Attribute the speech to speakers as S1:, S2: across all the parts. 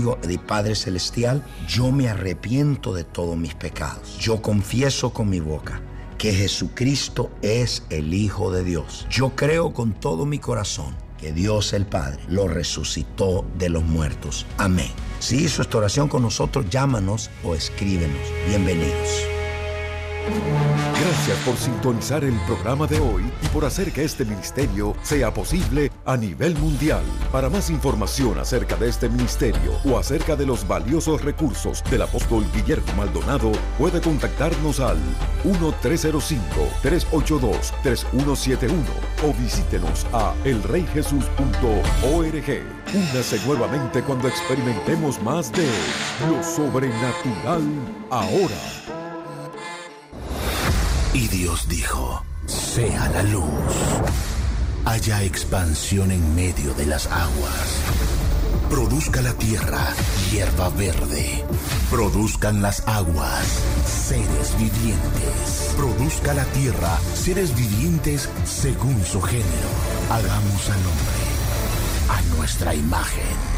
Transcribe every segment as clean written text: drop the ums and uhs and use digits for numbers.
S1: digo, Padre Celestial, yo me arrepiento de todos mis pecados. Yo confieso con mi boca que Jesucristo es el Hijo de Dios. Yo creo con todo mi corazón que Dios el Padre lo resucitó de los muertos. Amén. Si hizo esta oración con nosotros, llámanos o escríbenos. Bienvenidos.
S2: Gracias por sintonizar el programa de hoy y por hacer que este ministerio sea posible a nivel mundial. Para más información acerca de este ministerio o acerca de los valiosos recursos del apóstol Guillermo Maldonado, puede contactarnos al 1-305-382-3171 o visítenos a elreyjesus.org. Únase nuevamente cuando experimentemos más de lo sobrenatural ahora.
S3: Y Dios dijo, sea la luz. Haya expansión en medio de las aguas. Produzca la tierra hierba verde. Produzcan las aguas seres vivientes. Produzca la tierra seres vivientes según su género. Hagamos al hombre a nuestra imagen.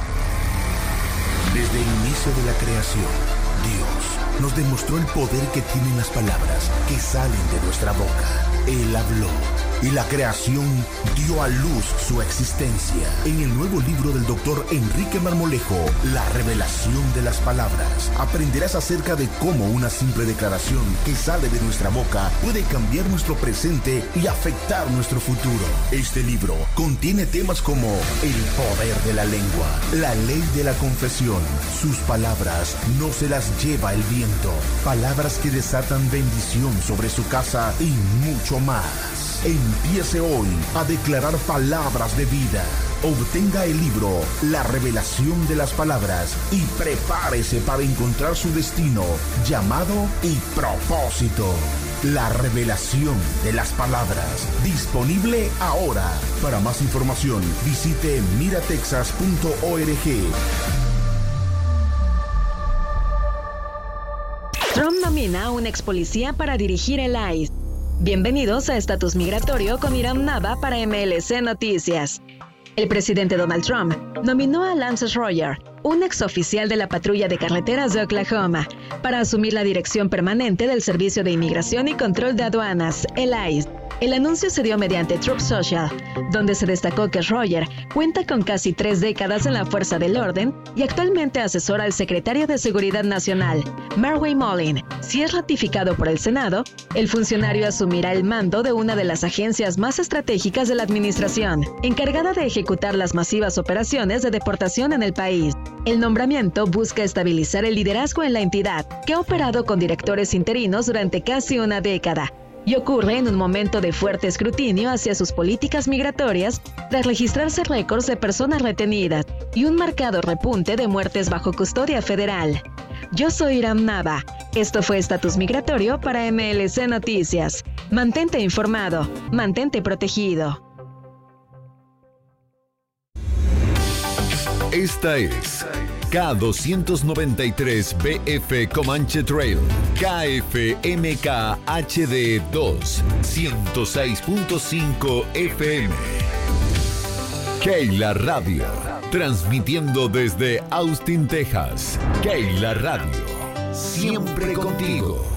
S3: Desde el inicio de la creación, Dios nos demostró el poder que tienen las palabras que salen de nuestra boca. Él habló y la creación dio a luz su existencia. En el nuevo libro del Dr. Enrique Marmolejo, La revelación de las palabras, aprenderás acerca de cómo una simple declaración que sale de nuestra boca puede cambiar nuestro presente y afectar nuestro futuro. Este libro contiene temas como el poder de la lengua, la ley de la confesión, sus palabras no se las lleva el viento, palabras que desatan bendición sobre su casa y mucho más. Empiece hoy a declarar palabras de vida. Obtenga el libro La revelación de las palabras y prepárese para encontrar su destino, llamado y propósito. La revelación de las palabras. Disponible ahora. Para más información, visite miratexas.org.
S4: Trump nomina a un ex policía para dirigir el ICE. Bienvenidos a Estatus Migratorio con Hiram Nava para MLC Noticias. El presidente Donald Trump nominó a Lance Royer, un exoficial de la Patrulla de Carreteras de Oklahoma, para asumir la dirección permanente del Servicio de Inmigración y Control de Aduanas, el ICE. El anuncio se dio mediante Truth Social, donde se destacó que Royer cuenta con casi 3 décadas en la fuerza del orden y actualmente asesora al secretario de Seguridad Nacional, Marway Mullin. Si es ratificado por el Senado, el funcionario asumirá el mando de una de las agencias más estratégicas de la administración, encargada de ejecutar las masivas operaciones de deportación en el país. El nombramiento busca estabilizar el liderazgo en la entidad, que ha operado con directores interinos durante casi una década, y ocurre en un momento de fuerte escrutinio hacia sus políticas migratorias tras registrarse récords de personas retenidas y un marcado repunte de muertes bajo custodia federal. Yo soy Hiram Nava. Esto fue Estatus Migratorio para MLC Noticias. Mantente informado, mantente protegido.
S2: Esta es K293BF Comanche Trail, KFMK HD 2, 106.5 FM. Keila Radio, transmitiendo desde Austin, Texas. Keila Radio, siempre contigo.